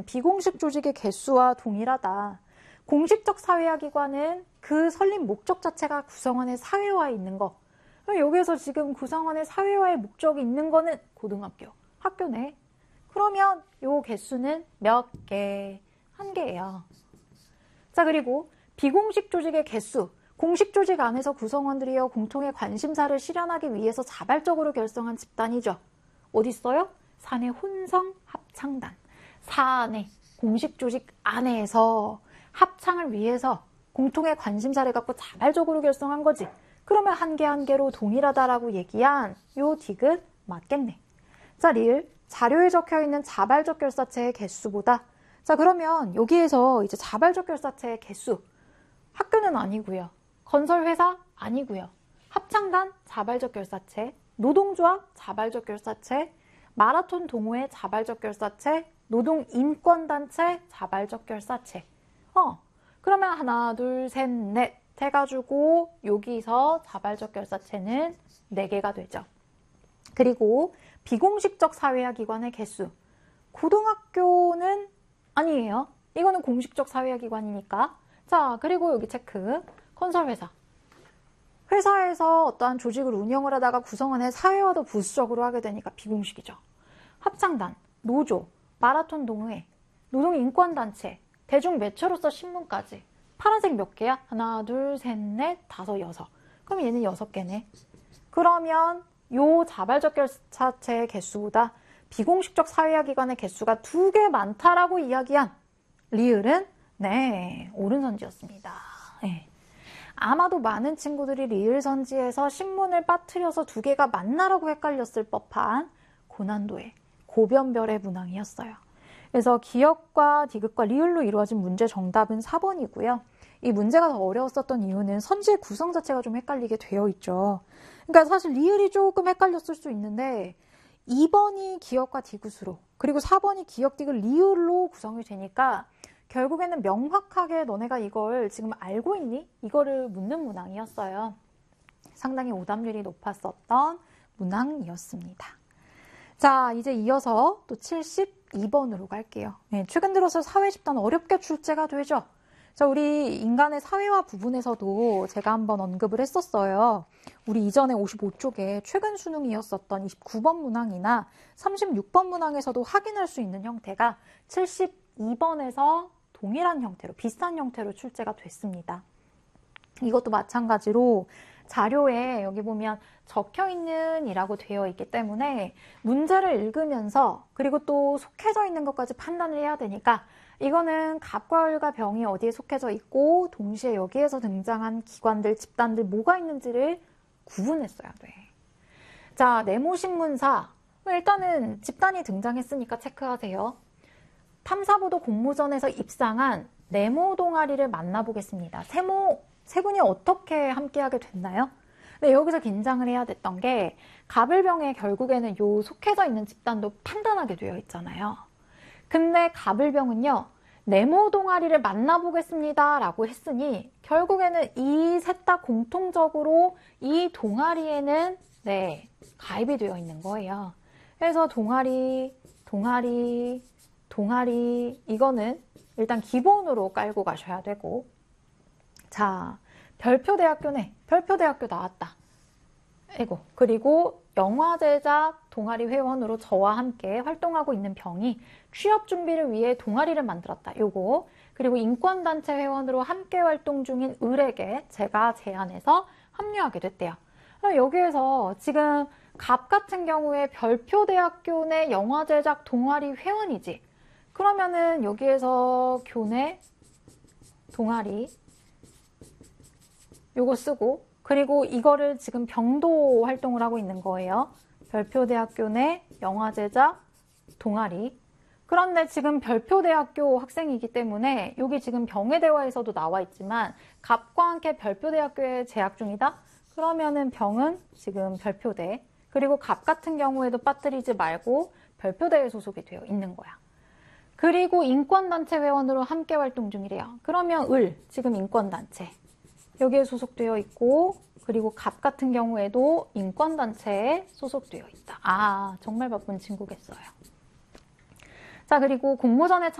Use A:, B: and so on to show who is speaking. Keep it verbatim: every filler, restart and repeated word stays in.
A: 개수는 비공식 조직의 개수와 동일하다. 공식적 사회화 기관은 그 설립 목적 자체가 구성원의 사회화에 있는 거. 여기에서 지금 구성원의 사회화의 목적이 있는 거는 고등학교, 학교 내. 그러면 요 개수는 몇 개? 한 개예요. 자, 그리고 비공식 조직의 개수. 공식 조직 안에서 구성원들이요 공통의 관심사를 실현하기 위해서 자발적으로 결성한 집단이죠. 어디 있어요? 사내 혼성 합창단. 사내 공식 조직 안에서 합창을 위해서 공통의 관심사를 갖고 자발적으로 결성한 거지. 그러면 한 개 한 개로 동일하다라고 얘기한 요 디귿 맞겠네. 자, 리을 자료에 적혀있는 자발적 결사체의 개수보다, 자, 그러면 여기에서 이제 자발적 결사체의 개수, 학교는 아니고요. 건설회사 아니고요. 합창단 자발적 결사체, 노동조합 자발적 결사체, 마라톤 동호회 자발적 결사체, 노동인권단체 자발적 결사체. 어, 그러면 하나, 둘, 셋, 넷 해가지고 여기서 자발적 결사체는 네 개가 되죠. 그리고 비공식적 사회화 기관의 개수. 고등학교는 아니에요. 이거는 공식적 사회화 기관이니까. 자, 그리고 여기 체크. 건설회사. 회사에서 어떠한 조직을 운영을 하다가 구성원의 사회화도 부수적으로 하게 되니까 비공식이죠. 합창단, 노조, 마라톤 동호회, 노동인권단체, 대중매체로서 신문까지. 파란색 몇 개야? 하나, 둘, 셋, 넷, 다섯, 여섯. 그럼 얘는 여섯 개네. 그러면 요 자발적 결사체의 개수보다 비공식적 사회화 기관의 개수가 두 개 많다라고 이야기한 리을은 네, 옳은 선지였습니다. 네. 아마도 많은 친구들이 리을 선지에서 신문을 빠뜨려서 두 개가 맞나라고 헷갈렸을 법한 고난도의 고변별의 문항이었어요. 그래서 기역과 디귿과 리을로 이루어진 문제 정답은 사 번이고요. 이 문제가 더 어려웠었던 이유는 선지의 구성 자체가 좀 헷갈리게 되어 있죠. 그러니까 사실 리을이 조금 헷갈렸을 수 있는데 이 번이 기역과 디귿으로, 그리고 사 번이 기역, 디귿, 리을로 구성이 되니까 결국에는 명확하게 너네가 이걸 지금 알고 있니? 이거를 묻는 문항이었어요. 상당히 오답률이 높았었던 문항이었습니다. 자, 이제 이어서 또 칠십이 번으로 갈게요. 네, 최근 들어서 사회집단 어렵게 출제가 되죠. 자, 우리 인간의 사회화 부분에서도 제가 한번 언급을 했었어요. 우리 이전에 오십오 쪽에 최근 수능이었었던 이십구 번 문항이나 삼십육 번 문항에서도 확인할 수 있는 형태가 칠십이 번에서 동일한 형태로, 비슷한 형태로 출제가 됐습니다. 이것도 마찬가지로 자료에 여기 보면 적혀있는 이라고 되어 있기 때문에 문제를 읽으면서 그리고 또 속해져 있는 것까지 판단을 해야 되니까 이거는 갑과 을과 병이 어디에 속해져 있고 동시에 여기에서 등장한 기관들, 집단들 뭐가 있는지를 구분했어야 돼. 자, 네모신문사. 일단은 집단이 등장했으니까 체크하세요. 탐사보도 공모전에서 입상한 네모 동아리를 만나보겠습니다. 세모, 세 분이 어떻게 함께하게 됐나요? 네, 여기서 긴장을 해야 됐던 게 갑을병에 결국에는 요 속해져 있는 집단도 판단하게 되어 있잖아요. 근데 갑을병은요, 네모 동아리를 만나보겠습니다 라고 했으니 결국에는 이 셋 다 공통적으로 이 동아리에는 네, 가입이 되어 있는 거예요. 그래서 동아리, 동아리, 동아리 이거는 일단 기본으로 깔고 가셔야 되고, 자, 별표대학교네. 별표대학교 나왔다. 아이고, 그리고 영화제작 동아리 회원으로 저와 함께 활동하고 있는 병이 취업 준비를 위해 동아리를 만들었다. 요거. 그리고 인권단체 회원으로 함께 활동 중인 을에게 제가 제안해서 합류하게 됐대요. 여기에서 지금 갑 같은 경우에 별표대학교 내 영화제작 동아리 회원이지. 그러면은 여기에서 교내 동아리 요거 쓰고, 그리고 이거를 지금 병도 활동을 하고 있는 거예요. 별표대학교 내 영화제작 동아리. 그런데 지금 별표대학교 학생이기 때문에 여기 지금 병의 대화에서도 나와 있지만 갑과 함께 별표대학교에 재학 중이다? 그러면은 병은 지금 별표대, 그리고 갑 같은 경우에도 빠뜨리지 말고 별표대에 소속이 되어 있는 거야. 그리고 인권단체 회원으로 함께 활동 중이래요. 그러면 을, 지금 인권단체 여기에 소속되어 있고, 그리고 갑 같은 경우에도 인권단체에 소속되어 있다. 아, 정말 바쁜 친구겠어요. 자, 그리고 공모전에 참